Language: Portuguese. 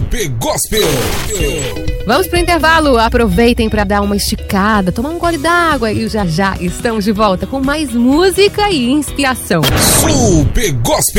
Super Gospel. Vamos pro intervalo, aproveitem para dar uma esticada, tomar um gole d'água e já estamos de volta com mais música e inspiração. Super Gospel.